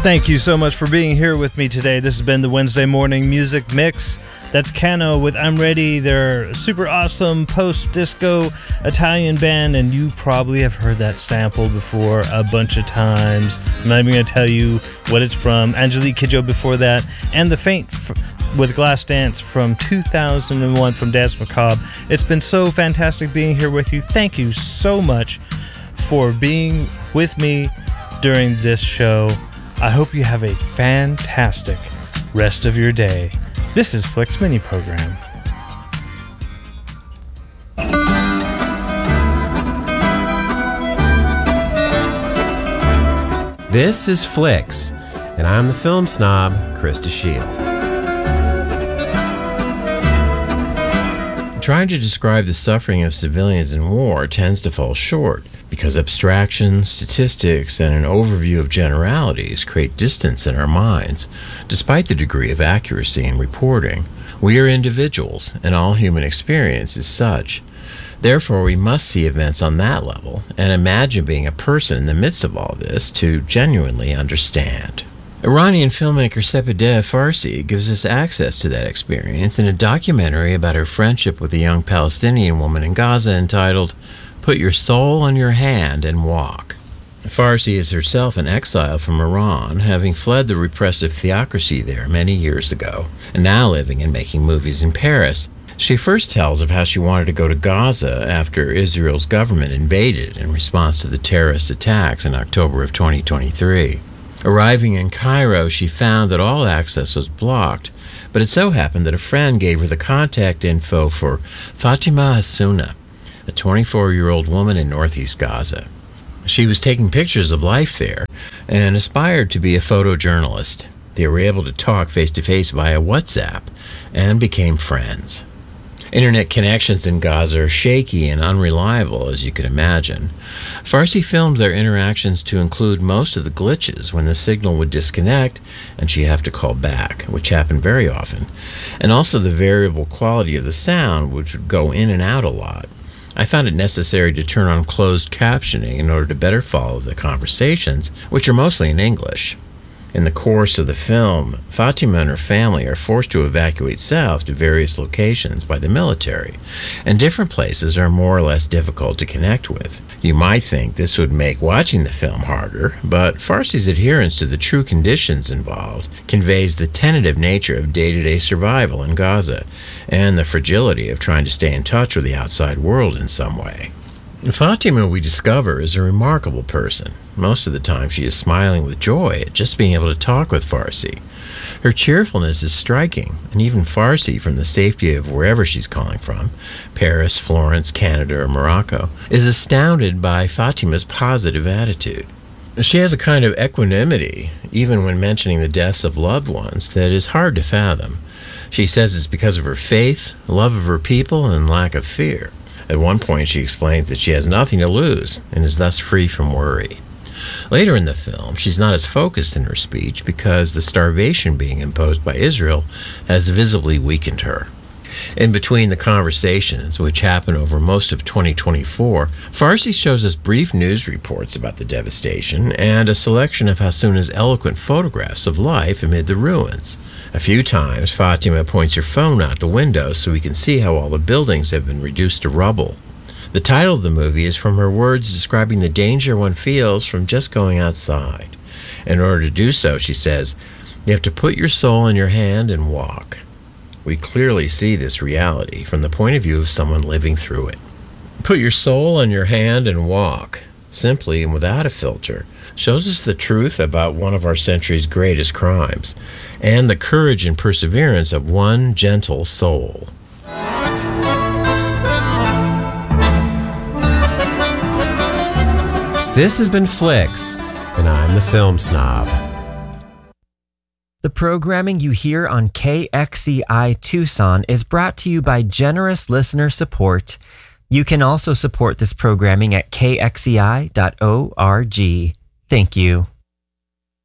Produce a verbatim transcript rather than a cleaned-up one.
Thank you so much for being here with me today. This has been the Wednesday Morning Music Mix. That's Cano with I'm Ready. They're a super awesome post-disco Italian band, and you probably have heard that sample before a bunch of times. I'm not even going to tell you what it's from. Angelique Kidjo before that, and The Faint f- with Glass Dance from two thousand one from Dance Macabre. It's been so fantastic being here with you. Thank you so much for being with me during this show. I hope you have a fantastic rest of your day. This is Flick's mini program. This is Flicks, and I'm the film snob, Krista Shield. Trying to describe the suffering of civilians in war tends to fall short because abstractions, statistics, and an overview of generalities create distance in our minds, despite the degree of accuracy in reporting. We are individuals, and all human experience is such. Therefore, we must see events on that level and imagine being a person in the midst of all this to genuinely understand. Iranian filmmaker Sepideh Farsi gives us access to that experience in a documentary about her friendship with a young Palestinian woman in Gaza entitled Put Your Soul on Your Hand and Walk. Farsi is herself an exile from Iran, having fled the repressive theocracy there many years ago, and now living and making movies in Paris. She first tells of how she wanted to go to Gaza after Israel's government invaded in response to the terrorist attacks in October of twenty twenty-three. Arriving in Cairo, she found that all access was blocked, but it so happened that a friend gave her the contact info for Fatima Hassouna, a twenty-four-year-old woman in northeast Gaza. She was taking pictures of life there and aspired to be a photojournalist. They were able to talk face-to-face via WhatsApp and became friends. Internet connections in Gaza are shaky and unreliable, as you can imagine. Farsi filmed their interactions to include most of the glitches when the signal would disconnect and she'd have to call back, which happened very often, and also the variable quality of the sound, which would go in and out a lot. I found it necessary to turn on closed captioning in order to better follow the conversations, which are mostly in English. In the course of the film, Fatima and her family are forced to evacuate south to various locations by the military, and different places are more or less difficult to connect with. You might think this would make watching the film harder, but Farsi's adherence to the true conditions involved conveys the tentative nature of day-to-day survival in Gaza, and the fragility of trying to stay in touch with the outside world in some way. Fatima, we discover, is a remarkable person. Most of the time she is smiling with joy at just being able to talk with Farsi. Her cheerfulness is striking, and even Farsi, from the safety of wherever she's calling from, Paris, Florence, Canada, or Morocco, is astounded by Fatima's positive attitude. She has a kind of equanimity, even when mentioning the deaths of loved ones, that is hard to fathom. She says it's because of her faith, love of her people, and lack of fear. At one point, she explains that she has nothing to lose and is thus free from worry. Later in the film, she's not as focused in her speech because the starvation being imposed by Israel has visibly weakened her. In between the conversations, which happen over most of twenty twenty-four, Farsi shows us brief news reports about the devastation and a selection of Hassouna's eloquent photographs of life amid the ruins. A few times, Fatima points her phone out the window so we can see how all the buildings have been reduced to rubble. The title of the movie is from her words describing the danger one feels from just going outside. In order to do so, she says, you have to put your soul in your hand and walk. We clearly see this reality from the point of view of someone living through it. Put your soul in your hand and walk, simply and without a filter, shows us the truth about one of our century's greatest crimes, and the courage and perseverance of one gentle soul. This has been Flicks, and I'm the film snob. The programming you hear on K X C I Tucson is brought to you by generous listener support. You can also support this programming at K X C I dot org. Thank you.